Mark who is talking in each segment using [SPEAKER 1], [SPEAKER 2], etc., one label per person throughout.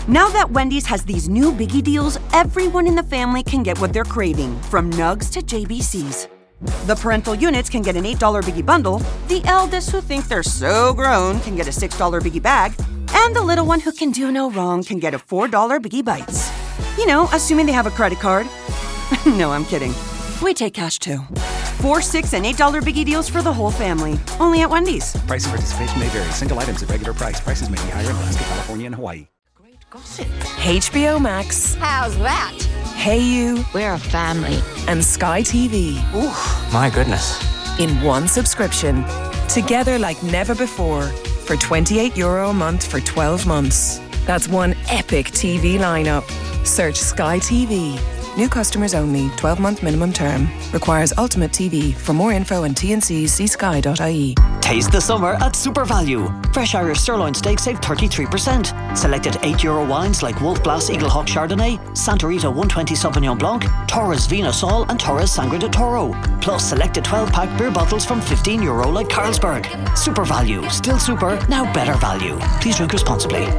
[SPEAKER 1] Now that Wendy's has these new biggie deals, everyone in the family can get what they're craving, from nugs to JBCs. The parental units can get an $8 biggie bundle, the eldest who think they're so grown can get a $6 biggie bag, and the little one who can do no wrong can get a $4 biggie bites. You know, assuming they have a credit card. No, I'm kidding. We take cash too. $4, $6, and $8 biggie deals for the whole family. Only at Wendy's.
[SPEAKER 2] Price and participation may vary. Single items at regular price. Prices may be higher in Alaska, California, and Hawaii.
[SPEAKER 3] Gossip.
[SPEAKER 4] HBO Max.
[SPEAKER 3] How's that?
[SPEAKER 4] Hey You.
[SPEAKER 3] We're a family.
[SPEAKER 4] And Sky TV.
[SPEAKER 5] Ooh, my goodness.
[SPEAKER 4] In one subscription. Together like never before. For €28 a month for 12 months. That's one epic TV lineup. Search Sky TV. New customers only. 12-month minimum term. Requires Ultimate TV. For more info and T&Cs, see sky.ie.
[SPEAKER 6] Taste the summer at Super Value. Fresh Irish sirloin steak save 33%. Selected €8 wines like Wolf Blass Eagle Hawk Chardonnay, Santorita 120 Sauvignon Blanc, Torres Vina Sol and Torres Sangre de Toro. Plus selected 12-pack beer bottles from €15 like Carlsberg. Super Value. Still super, now better value. Please drink responsibly.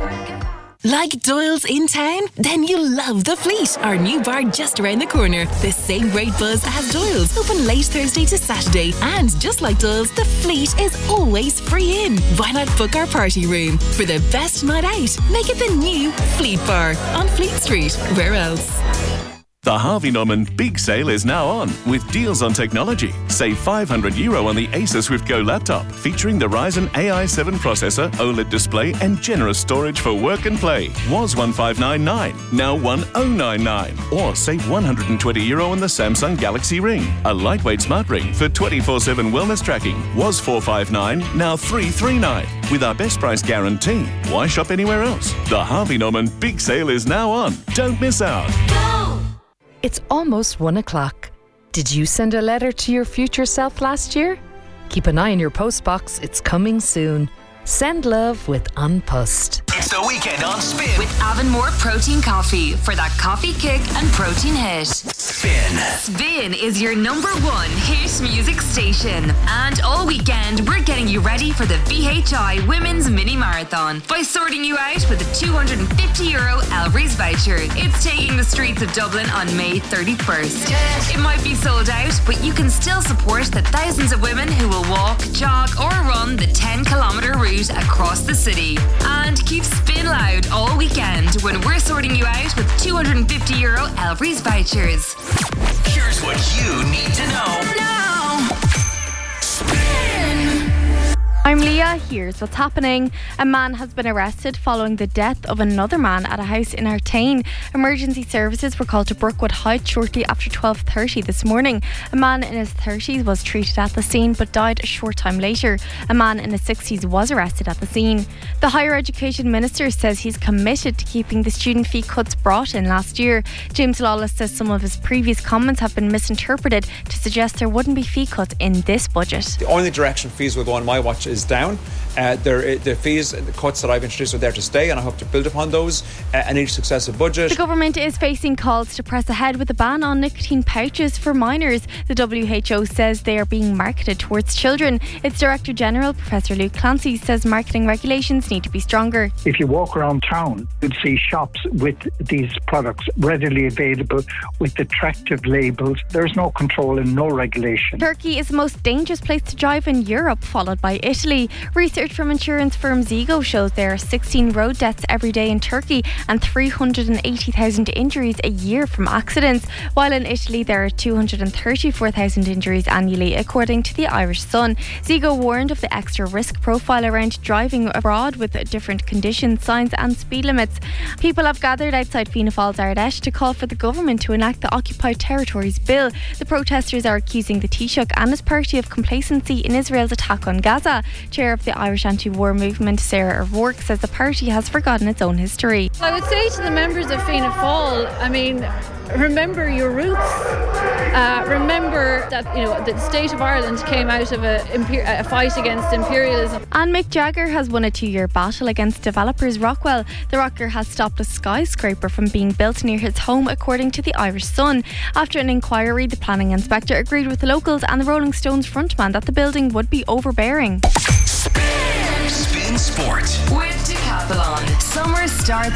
[SPEAKER 7] Like Doyle's in town? Then you'll love The Fleet, our new bar just around the corner. The same great buzz as Doyle's, open late Thursday to Saturday. And just like Doyle's, The Fleet is always free in. Why not book our party room? For the best night out, make it the new Fleet Bar on Fleet Street. Where else?
[SPEAKER 8] The Harvey Norman Big Sale is now on, with deals on technology. Save €500 on the Acer Swift Go laptop, featuring the Ryzen AI 7 processor, OLED display, and generous storage for work and play. Was $1,599, now $1,099. Or save €120 on the Samsung Galaxy Ring, a lightweight smart ring for 24/7 wellness tracking. Was $459, now $339. With our best price guarantee. Why shop anywhere else? The Harvey Norman Big Sale is now on. Don't miss out.
[SPEAKER 9] It's almost 1 o'clock. Did you send a letter to your future self last year? Keep an eye on your postbox. It's coming soon. Send love with Unpussed.
[SPEAKER 10] It's the weekend on Spin.
[SPEAKER 11] With Avonmore Protein Coffee for that coffee kick and protein hit.
[SPEAKER 10] Spin.
[SPEAKER 11] Spin is your #1 hit music station. And all weekend, we're getting you ready for the VHI Women's Mini Marathon by sorting you out with a €250 Elbreeze voucher. It's taking the streets of Dublin on May 31st. It might be sold out, but you can still support the thousands of women who will walk, jog, or run the 10-kilometre route across the city. And keep Spin loud all weekend when we're sorting you out with €250 Elbreeze vouchers.
[SPEAKER 10] Here's what you need to know.
[SPEAKER 11] Now.
[SPEAKER 10] Spin.
[SPEAKER 12] I'm Leah. Here's what's happening. A man has been arrested following the death of another man at a house in Artane. Emergency services were called to Brookwood Heights shortly after 12:30 this morning. A man in his 30s was treated at the scene but died a short time later. A man in his 60s was arrested at the scene. The Higher Education Minister says he's committed to keeping the student fee cuts brought in last year. James Lawless says some of his previous comments have been misinterpreted to suggest there wouldn't be fee cuts in this budget.
[SPEAKER 13] The only direction fees will go on my watch is down. The fees and the cuts that I've introduced are there to stay, and I hope to build upon those in each successive budget.
[SPEAKER 12] The government is facing calls to press ahead with a ban on nicotine pouches for minors. The WHO says they are being marketed towards children. Its Director General, Professor Luke Clancy, says marketing regulations need to be stronger.
[SPEAKER 14] If you walk around town, you'll see shops with these products readily available with attractive labels. There's no control and no regulation.
[SPEAKER 12] Turkey is the most dangerous place to drive in Europe, followed by Italy. Research from insurance firm Zego shows there are 16 road deaths every day in Turkey and 380,000 injuries a year from accidents, while in Italy there are 234,000 injuries annually, according to the Irish Sun. Zego warned of the extra risk profile around driving abroad with different conditions, signs and speed limits. People have gathered outside Fianna Fáil's Ardèche to call for the government to enact the Occupied Territories Bill. The protesters are accusing the Taoiseach and his party of complacency in Israel's attack on Gaza. Chair of the Irish anti-war movement, Sarah O'Rourke, says the party has forgotten its own history.
[SPEAKER 15] I would say to the members of Fianna Fáil, remember your roots. Remember that the state of Ireland came out of a fight against imperialism.
[SPEAKER 12] And Mick Jagger has won a 2-year battle against developers Rockwell. The rocker has stopped a skyscraper from being built near his home, according to the Irish Sun. After an inquiry, the planning inspector agreed with the locals and the Rolling Stones frontman that the building would be overbearing.
[SPEAKER 10] Spin Sport
[SPEAKER 11] with Decathlon. Summer starts